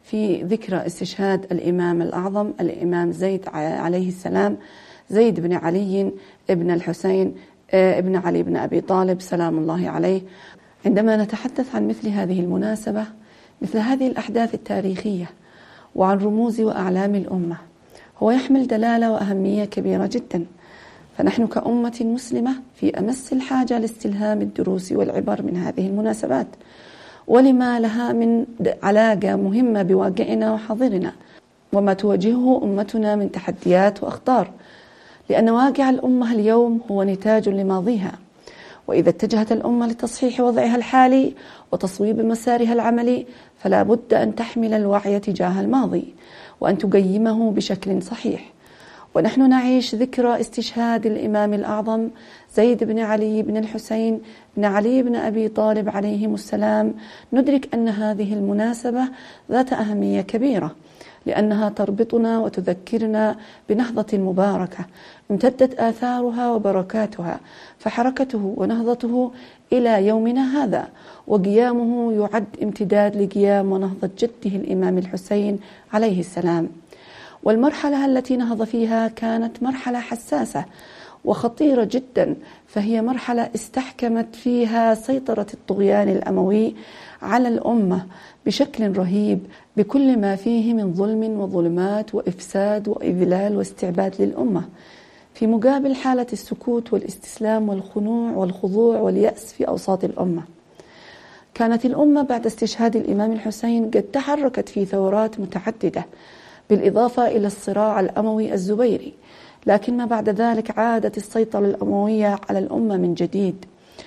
في ذكرى استشهاد الإمام الأعظم الإمام زيد عليه السلام، زيد بن علي ابن الحسين ابن علي بن أبي طالب سلام الله عليه. عندما نتحدث عن مثل هذه المناسبة، مثل هذه الأحداث التاريخية وعن رموز وأعلام الأمة، هو يحمل دلالة وأهمية كبيرة جدا. فنحن كأمة مسلمة في أمس الحاجة لاستلهام الدروس والعبر من هذه المناسبات، ولما لها من علاقة مهمة بواقعنا وحاضرنا وما تواجهه أمتنا من تحديات وأخطار، لأن واقع الأمة اليوم هو نتاج لماضيها. وإذا اتجهت الأمة لتصحيح وضعها الحالي وتصويب مسارها العملي، فلا بد أن تحمل الوعي تجاه الماضي وأن تقيمه بشكل صحيح. ونحن نعيش ذكرى استشهاد الإمام الأعظم زيد بن علي بن الحسين بن علي بن أبي طالب عليهم السلام. ندرك أن هذه المناسبة ذات أهمية كبيرة، لأنها تربطنا وتذكرنا بنهضة مباركة امتدت آثارها وبركاتها، فحركته ونهضته إلى يومنا هذا، وقيامه يعد امتداد لقيام ونهضة جده الإمام الحسين عليه السلام. والمرحلة التي نهض فيها كانت مرحلة حساسة وخطيرة جدا، فهي مرحلة استحكمت فيها سيطرة الطغيان الأموي على الأمة بشكل رهيب، بكل ما فيه من ظلم وظلمات وإفساد وإذلال واستعباد للأمة، في مقابل حالة السكوت والاستسلام والخنوع والخضوع واليأس في أوساط الأمة. كانت الأمة بعد استشهاد الإمام الحسين قد تحركت في ثورات متعددة، بالإضافة إلى الصراع الأموي الزبيري، لكن ما بعد ذلك عادت السيطرة الأموية على الأمة من جديد،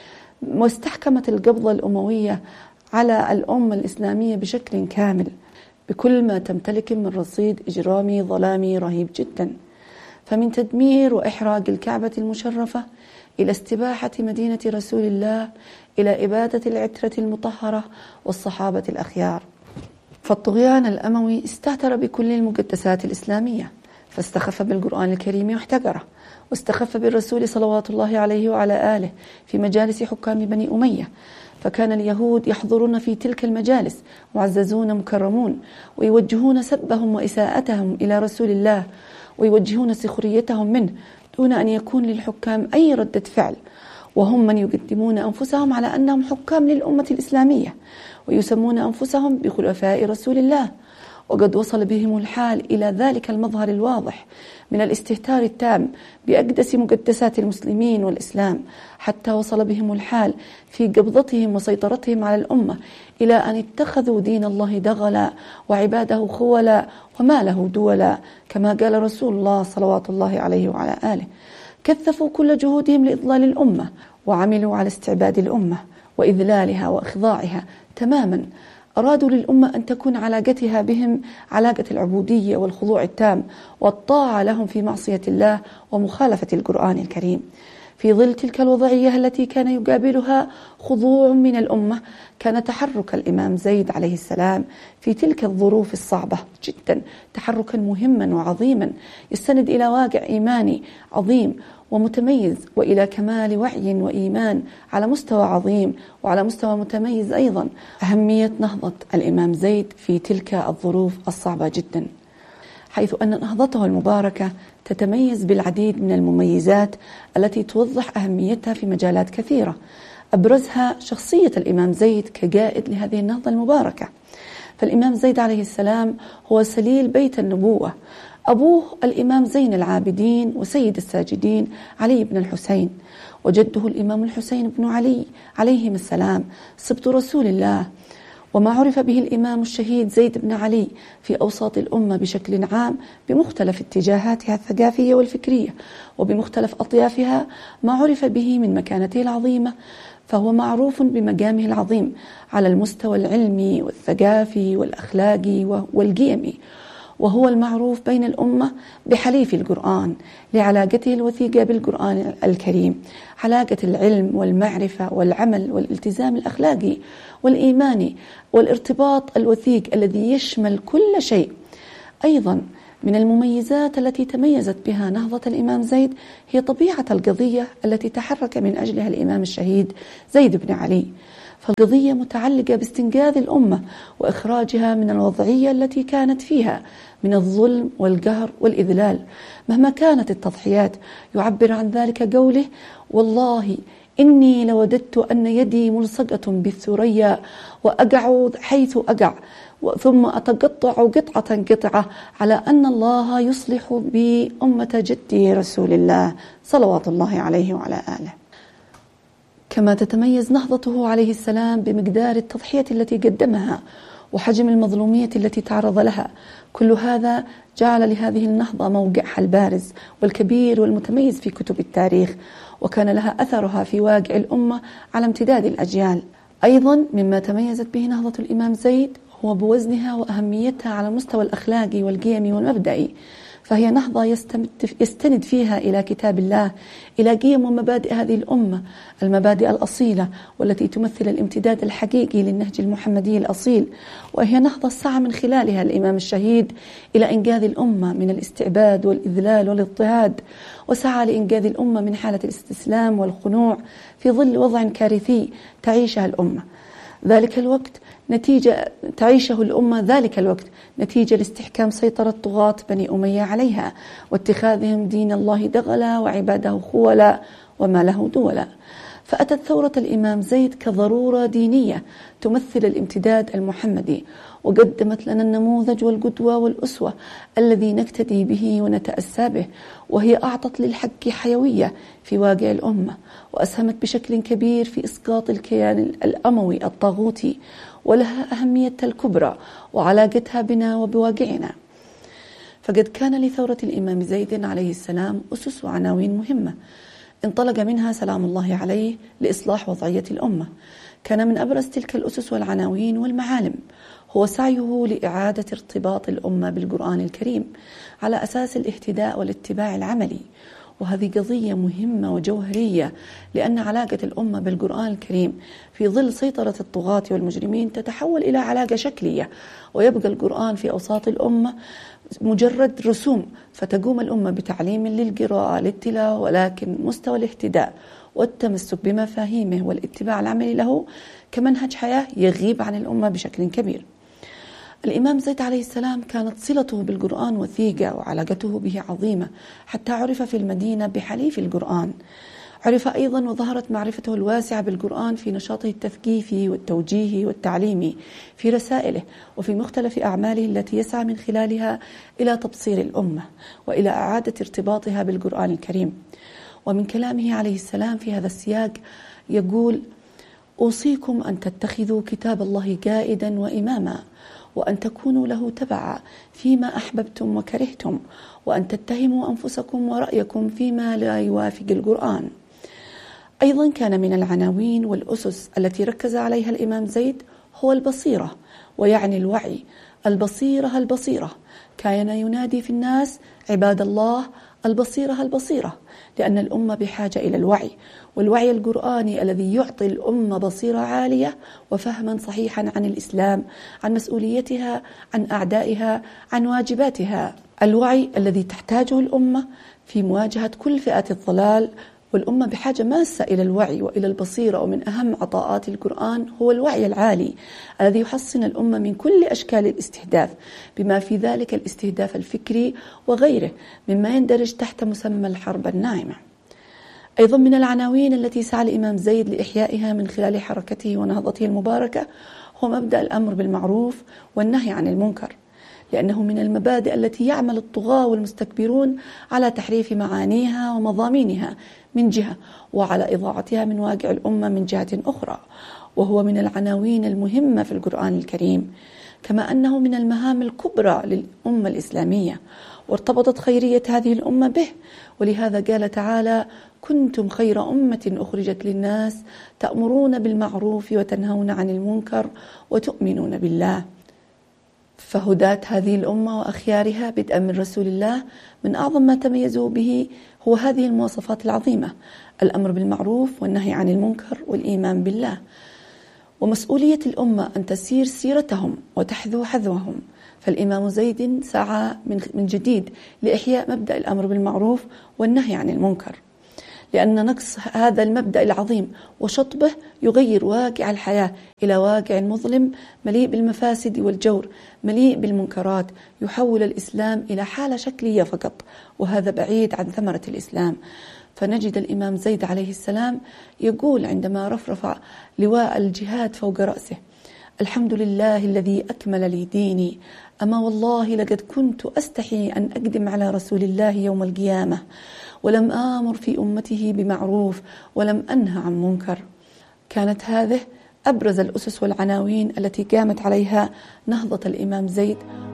واستحكمت القبضة الأموية على الأمة الإسلامية بشكل كامل، بكل ما تمتلك من رصيد إجرامي ظلامي رهيب جدا، فمن تدمير وإحراق الكعبة المشرفة إلى استباحة مدينة رسول الله، إلى إبادة العترة المطهرة والصحابة الأخيار. فالطغيان الأموي استهتر بكل المقدسات الإسلامية، فاستخف بالقرآن الكريم واحتقره، واستخف بالرسول صلوات الله عليه وعلى آله في مجالس حكام بني أمية، فكان اليهود يحضرون في تلك المجالس معززون مكرمون، ويوجهون سبهم وإساءتهم إلى رسول الله، ويوجهون سخريتهم منه دون أن يكون للحكام أي ردة فعل، وهم من يقدمون أنفسهم على أنهم حكام للأمة الإسلامية، ويسمون أنفسهم بخلفاء رسول الله. وقد وصل بهم الحال إلى ذلك المظهر الواضح من الاستهتار التام بأقدس مقدسات المسلمين والإسلام، حتى وصل بهم الحال في قبضتهم وسيطرتهم على الأمة إلى أن اتخذوا دين الله دغلا وعباده خولا وماله دولا، كما قال رسول الله صلوات الله عليه وعلى آله. كثفوا كل جهودهم لإضلال الأمة، وعملوا على استعباد الأمة وإذلالها وإخضاعها تماما. أرادوا للأمة أن تكون علاقتها بهم علاقة العبودية والخضوع التام والطاعة لهم في معصية الله ومخالفة القرآن الكريم. في ظل تلك الوضعية التي كان يقابلها خضوع من الأمة، كان تحرك الإمام زيد عليه السلام في تلك الظروف الصعبة جدا تحركا مهما وعظيما، يستند إلى واقع إيماني عظيم ومتميز، وإلى كمال وعي وإيمان على مستوى عظيم وعلى مستوى متميز أيضا. أهمية نهضة الإمام زيد في تلك الظروف الصعبة جدا، حيث أن نهضته المباركة تتميز بالعديد من المميزات التي توضح أهميتها في مجالات كثيرة، أبرزها شخصية الإمام زيد كقائد لهذه النهضة المباركة. فالإمام زيد عليه السلام هو سليل بيت النبوة، أبوه الإمام زين العابدين وسيد الساجدين علي بن الحسين، وجده الإمام الحسين بن علي عليهم السلام سبط رسول الله. وما عرف به الإمام الشهيد زيد بن علي في أوساط الأمة بشكل عام بمختلف اتجاهاتها الثقافية والفكرية وبمختلف أطيافها، ما عرف به من مكانته العظيمة، فهو معروف بمقامه العظيم على المستوى العلمي والثقافي والأخلاقي والقيمي، وهو المعروف بين الأمة بحليف القرآن لعلاقته الوثيقة بالقرآن الكريم، علاقة العلم والمعرفة والعمل والالتزام الأخلاقي والإيماني والارتباط الوثيق الذي يشمل كل شيء. أيضا من المميزات التي تميزت بها نهضة الإمام زيد هي طبيعة القضية التي تحرك من أجلها الإمام الشهيد زيد بن علي، فالقضية متعلقة باستنقاذ الأمة وإخراجها من الوضعية التي كانت فيها من الظلم والقهر والإذلال. مهما كانت التضحيات يعبر عن ذلك قوله: والله إني لوددت أن يدي ملصقة بالثريا وأقع حيث أقع ثم أتقطع قطعة قطعة على أن الله يصلح بي أمة جدي رسول الله صلوات الله عليه وعلى آله. كما تتميز نهضته عليه السلام بمقدار التضحية التي قدمها وحجم المظلومية التي تعرض لها. كل هذا جعل لهذه النهضة موقعها البارز والكبير والمتميز في كتب التاريخ، وكان لها أثرها في واقع الأمة على امتداد الأجيال. أيضا مما تميزت به نهضة الإمام زيد هو بوزنها وأهميتها على المستوى الأخلاقي والقيمي والمبدئي، فهي نهضة يستند فيها إلى كتاب الله، إلى قيم ومبادئ هذه الأمة، المبادئ الأصيلة والتي تمثل الامتداد الحقيقي للنهج المحمدي الأصيل. وهي نهضة سعى من خلالها الإمام الشهيد إلى إنقاذ الأمة من الاستعباد والإذلال والاضطهاد، وسعى لإنقاذ الأمة من حالة الاستسلام والخنوع في ظل وضع كارثي تعيشه الأمة ذلك الوقت نتيجة لاستحكام سيطرة طغاة بني أمية عليها واتخاذهم دين الله دغلا وعباده خولا وما له دولا. فأتت ثورة الإمام زيد كضرورة دينية تمثل الامتداد المحمدي، وقدمت لنا النموذج والقدوة والأسوة الذي نقتدي به ونتأسى به، وهي أعطت للحق حيوية في واقع الأمة، وأسهمت بشكل كبير في إسقاط الكيان الأموي الطاغوتي، ولها أهميتها الكبرى وعلاقتها بنا وبواقعنا. فقد كان لثورة الإمام زيد عليه السلام أسس وعناوين مهمة انطلق منها سلام الله عليه لإصلاح وضعية الأمة. كان من أبرز تلك الأسس والعناوين والمعالم هو سعيه لإعادة ارتباط الأمة بالقرآن الكريم على أساس الاهتداء والاتباع العملي. وهذه قضية مهمة وجوهرية، لأن علاقة الأمة بالقرآن الكريم في ظل سيطرة الطغاة والمجرمين تتحول إلى علاقة شكلية، ويبقى القرآن في أوساط الأمة مجرد رسوم، فتقوم الأمة بتعليم للقراءة للتلاوة، ولكن مستوى الاهتداء والتمسك بمفاهيمه والاتباع العملي له كمنهج حياة يغيب عن الأمة بشكل كبير. الإمام زيد عليه السلام كانت صلته بالقرآن وثيقة، وعلاقته به عظيمة، حتى عرف في المدينة بحليف القرآن. عرف أيضا وظهرت معرفته الواسعة بالقرآن في نشاطه التثقيفي والتوجيهي والتعليمي، في رسائله وفي مختلف أعماله التي يسعى من خلالها إلى تبصير الأمة وإلى إعادة ارتباطها بالقرآن الكريم. ومن كلامه عليه السلام في هذا السياق يقول: أوصيكم أن تتخذوا كتاب الله قائدا وإماما، وأن تكونوا له تبعا فيما أحببتم وكرهتم، وأن تتهموا أنفسكم ورأيكم فيما لا يوافق القرآن. أيضا كان من العناوين والأسس التي ركز عليها الإمام زيد هو البصيرة، ويعني الوعي. البصيرة كان ينادي في الناس: عباد الله، البصيرة، لأن الأمة بحاجة إلى الوعي، والوعي القرآني الذي يعطي الأمة بصيرة عالية وفهما صحيحا عن الإسلام، عن مسؤوليتها، عن أعدائها، عن واجباتها. الوعي الذي تحتاجه الأمة في مواجهة كل فئات الضلال، والأمة بحاجة ماسة إلى الوعي وإلى البصيرة. ومن أهم عطاءات القرآن هو الوعي العالي الذي يحصن الأمة من كل أشكال الاستهداف، بما في ذلك الاستهداف الفكري وغيره مما يندرج تحت مسمى الحرب الناعمة. أيضا من العناوين التي سعى الإمام زيد لإحيائها من خلال حركته ونهضته المباركة هو مبدأ الأمر بالمعروف والنهي عن المنكر، لأنه من المبادئ التي يعمل الطغاة والمستكبرون على تحريف معانيها ومضامينها من جهة، وعلى إضاعتها من واقع الأمة من جهة أخرى. وهو من العناوين المهمة في القرآن الكريم، كما أنه من المهام الكبرى للأمة الإسلامية، وارتبطت خيرية هذه الأمة به. ولهذا قال تعالى: كنتم خير أمة أخرجت للناس تأمرون بالمعروف وتنهون عن المنكر وتؤمنون بالله. فهداة هذه الأمة وأخيارها بدءا من رسول الله من أعظم ما تميزوا به هو هذه المواصفات العظيمة: الأمر بالمعروف والنهي عن المنكر والإيمان بالله. ومسؤولية الأمة أن تسير سيرتهم وتحذو حذوهم. فالإمام زيد سعى من جديد لإحياء مبدأ الأمر بالمعروف والنهي عن المنكر، لأن نقص هذا المبدأ العظيم وشطبه يغير واقع الحياة إلى واقع مظلم مليء بالمفاسد والجور، مليء بالمنكرات، يحول الإسلام إلى حالة شكلية فقط، وهذا بعيد عن ثمرة الإسلام. فنجد الإمام زيد عليه السلام يقول عندما رفرف لواء الجهاد فوق رأسه: الحمد لله الذي أكمل لي ديني، أما والله لقد كنت أستحي أن أقدم على رسول الله يوم القيامة ولم آمر في أمته بمعروف ولم أنه عن منكر. كانت هذه أبرز الأسس والعناوين التي قامت عليها نهضة الإمام زيد